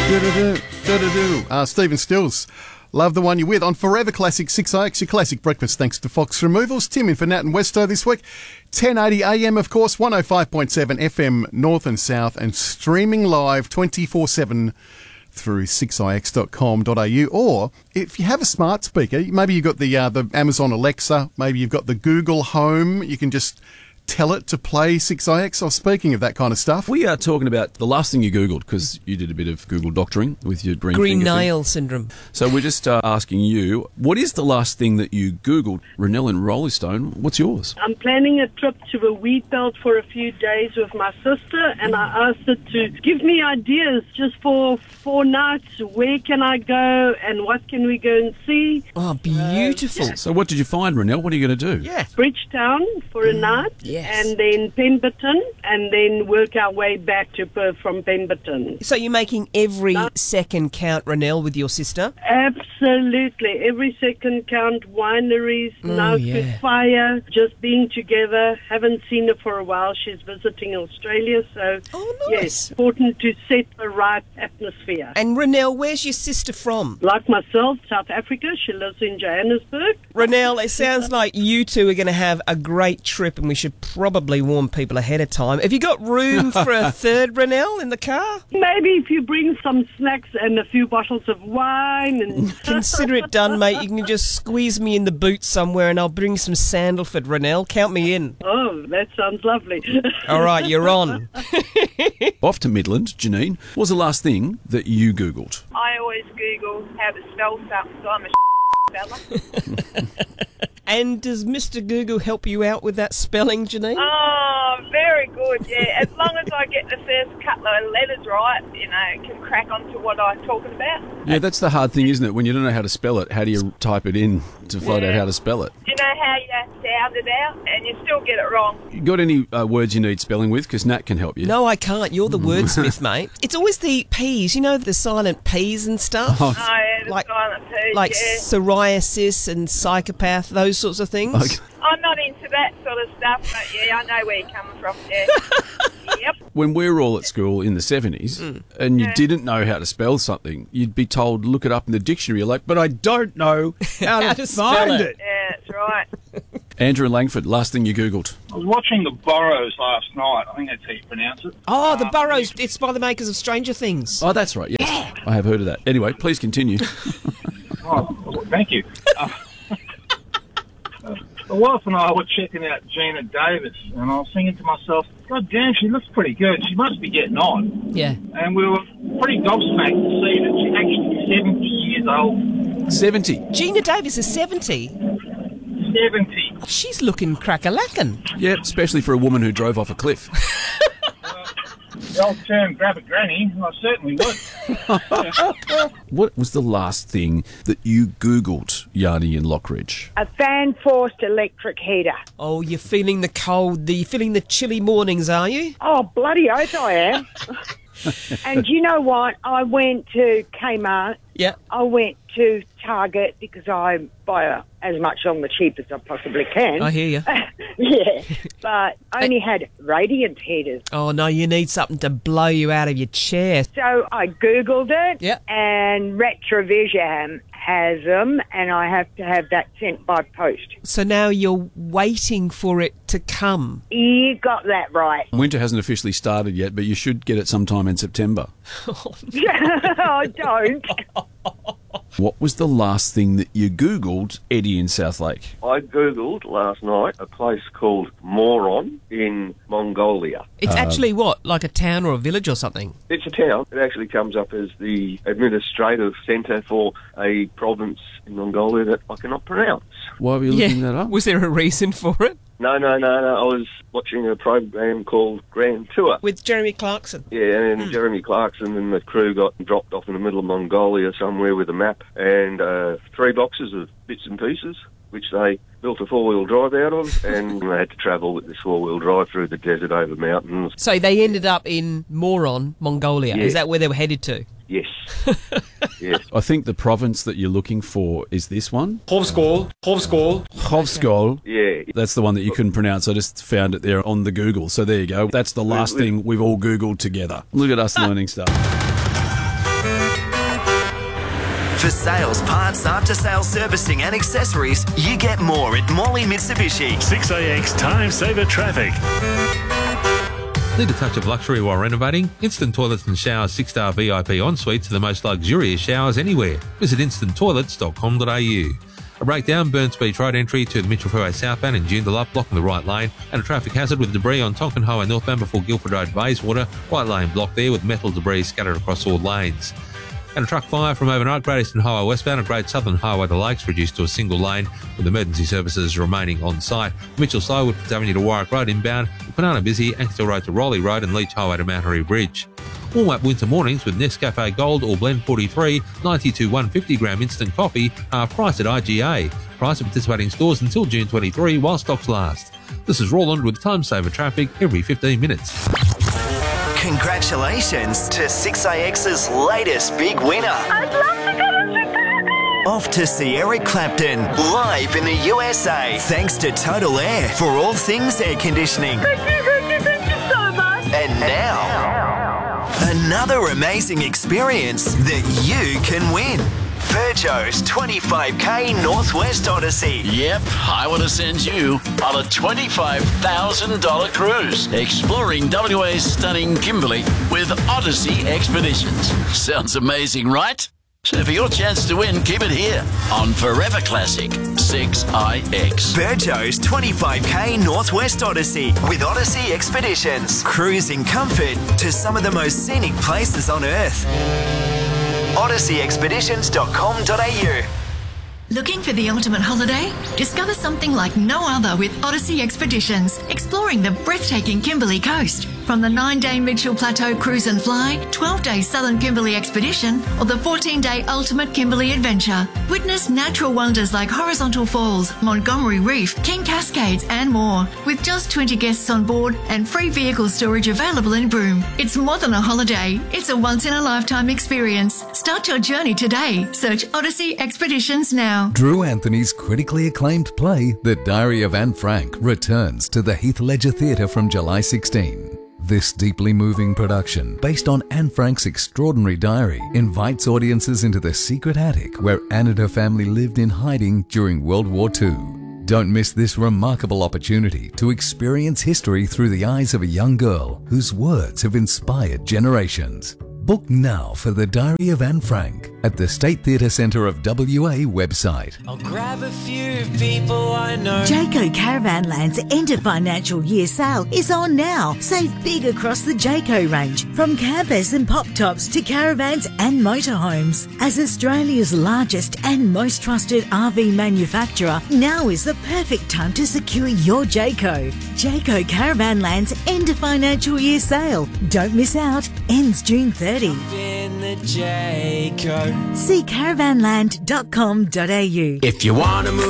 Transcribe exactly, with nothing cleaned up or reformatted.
Do-do-do, do-do-do. Uh, Stephen Stills, love the one you're with on Forever Classic six I X, your classic breakfast thanks to Fox Removals. Tim in for Nat and Westo this week. ten eighty A M, of course, one oh five point seven F M North and South, and streaming live twenty-four seven through six I X dot com dot A U. Or if you have a smart speaker, maybe you've got the uh, the Amazon Alexa, maybe you've got the Google Home, you can just tell it to play six I X. Or speaking of that kind of stuff, we are talking about the last thing you Googled, because you did a bit of Google doctoring with your green, green nail thing. syndrome. So we're just uh, asking you, what is the last thing that you Googled? Renelle in Rolling Stone, what's yours? I'm planning a trip to a wheat belt for a few days with my sister, and I asked her to give me ideas just for four nights. Where can I go and what can we go and see? Oh, beautiful. Uh, yeah. So what did you find, Renelle? What are you going to do? Yeah. Bridgetown for a night, yes. and then Pemberton, and then work our way back to Perth from Pemberton. So you're making every No. second count, Renelle, with your sister? Absolutely. Every second count, wineries, Oh, now yeah. good fire, just being together. Haven't seen her for a while. She's visiting Australia, so Oh, yes, nice. important to set the right atmosphere. And Renelle, where's your sister from? Like myself, South Africa. She lives in Johannesburg. Renelle, it sounds like you two are going to have a great trip, and we should probably warn people ahead of time. Have you got room for a third Renelle in the car? Maybe if you bring some snacks and a few bottles of wine and Consider it done, mate. You can just squeeze me in the boot somewhere and I'll bring some Sandalford, Renelle. Count me in. oh, that sounds lovely. All right, you're on. Off to Midland, Janine. What was the last thing that you Googled? I always Google how to spell something, so I'm a speller. And does Mister Google help you out with that spelling, Janine? Oh, very good, yeah. As long as I get the first couple of letters right, you know, can crack on to what I'm talking about. Yeah, that's the hard thing, isn't it? When you don't know how to spell it, how do you type it in to find out how to spell it? You know how you sound it out and you still get it wrong. You got any uh, words you need spelling with? Because Nat can help you. No, I can't. You're the wordsmith, mate. It's always the P's, you know, the silent P's and stuff. Oh, Oh, yeah, the Like- silent P, Like yeah. psoriasis and psychopath, those sorts of things. okay. I'm not into that sort of stuff, but yeah, I know where you're coming from, yeah. Yep. When we were all at school in the seventies and you Yeah. didn't know how to spell something, you'd be told, look it up in the dictionary. You're like, but I don't know how, How to, to spell find it. it. Yeah, that's right. Andrew in Langford, last thing you Googled. I was watching The Burrows last night. I think that's how you pronounce it. Oh, the Um, Burrows. It's by the makers of Stranger Things. Oh, that's right, yes. I have heard of that. Anyway, please continue. Oh, thank you. Uh, my wife and I were checking out Gina Davis, and I was thinking to myself, God damn, she looks pretty good. She must be getting on. Yeah. And we were pretty gobsmacked to see that she's actually seventy years old. seventy. Gina Davis is seventy. seventy. She's looking crack-a-lackin'. Yeah, especially for a woman who drove off a cliff. The old term, grab a granny, I certainly would. What was the last thing that you Googled, Yarny in Lockridge? A fan-forced electric heater. Oh, you're feeling the cold, the, you're feeling the chilly mornings, are you? Oh, bloody oath I am. And you know what? I went to Kmart. Yeah. I went to Target because I buy a, as much on the cheap as I possibly can. I hear you. Yeah, but I only had radiant heaters. Oh, no, you need something to blow you out of your chair. So I Googled it, Yeah. and Retrovision has them, and I have to have that sent by post. So now you're waiting for it to come. You got that right. Winter hasn't officially started yet, but you should get it sometime in September. I don't. What was the last thing that you Googled, Eddie in Southlake? I Googled last night a place called Moron in Mongolia. It's actually what, like a town or a village or something? It's a town. It actually comes up as the administrative centre for a province in Mongolia that I cannot pronounce. Why were you looking that up? Was there a reason for it? No, no, no, no. I was watching a program called Grand Tour. With Jeremy Clarkson. Yeah, and Jeremy Clarkson and the crew got dropped off in the middle of Mongolia somewhere with a map and uh, three boxes of bits and pieces, which they built a four-wheel drive out of, and they had to travel with this four-wheel drive through the desert over mountains. So they ended up in Moron, Mongolia. Yeah. Is that where they were headed to? Yes. Yes. I think the province that you're looking for is this one. Hovskol, Hovskol. Hovskol. Yeah. That's the one that you couldn't pronounce. I just found it there on the Google. So there you go. That's the last thing we've all Googled together. Look at us learning stuff. For sales, parts, after-sales servicing and accessories, you get more at Morley Mitsubishi. six A X Time Saver Traffic. Need a touch of luxury while renovating? Instant Toilets and Showers six-star V I P ensuites are the most luxurious showers anywhere. Visit instant toilets dot com dot a u. A breakdown, Burns Beach Road entry to the Mitchell Freeway southbound in Joondalup, blocking the right lane, and a traffic hazard with debris on Tonkin Highway northbound before Guildford Road, Bayswater. White lane blocked there with metal debris scattered across all lanes. And a truck fire from overnight, Great Eastern Highway westbound and Great Southern Highway to Lakes reduced to a single lane with emergency services remaining on site. Mitchell Slow, Woodford Avenue to Warwick Road inbound, Banana busy, Anksdale Road to Rowley Road and Leach Highway to Mount Harry Bridge. Warm up winter mornings with Nescafe Gold or Blend forty-three, ninety-two one hundred fifty gram instant coffee, half price at I G A. Price at participating stores until June twenty-third while stocks last. This is Roland with Time Saver Traffic every fifteen minutes. Congratulations to six A X's latest big winner. I'd love to go to Chicago. Off to see Eric Clapton live in the U S A. Thanks to Total Air for all things air conditioning. Thank you, thank you, thank you so much. And now, another amazing experience that you can win. Peugeot's twenty-five K Northwest Odyssey. Yep, I want to send you on a twenty-five thousand dollars cruise, exploring W A's stunning Kimberley with Odyssey Expeditions. Sounds amazing, right? So for your chance to win, keep it here on Forever Classic six I X. Peugeot's twenty-five K Northwest Odyssey with Odyssey Expeditions. Cruising comfort to some of the most scenic places on Earth. odyssey expeditions dot com dot a u. Looking for the ultimate holiday? Discover something like no other with Odyssey Expeditions, exploring the breathtaking Kimberley coast. From the nine-day Mitchell Plateau Cruise and Fly, twelve-day Southern Kimberley Expedition, or the fourteen-day Ultimate Kimberley Adventure. Witness natural wonders like Horizontal Falls, Montgomery Reef, King Cascades, and more. With just twenty guests on board and free vehicle storage available in Broome. It's more than a holiday. It's a once-in-a-lifetime experience. Start your journey today. Search Odyssey Expeditions now. Drew Anthony's critically acclaimed play, The Diary of Anne Frank, returns to the Heath Ledger Theatre from July sixteenth. This deeply moving production, based on Anne Frank's extraordinary diary, invites audiences into the secret attic where Anne and her family lived in hiding during World War Two. Don't miss this remarkable opportunity to experience history through the eyes of a young girl whose words have inspired generations. Book now for The Diary of Anne Frank at the State Theatre Centre of W A website. I'll grab a few people I know. Jayco Caravanland's end of financial year sale is on now. Save big across the Jayco range, from campers and pop tops to caravans and motorhomes. As Australia's largest and most trusted R V manufacturer, now is the perfect time to secure your Jayco. Jayco Caravanland's end of financial year sale. Don't miss out. Ends June thirtieth. In the Jayco. See caravanland dot com dot a u. If you want to move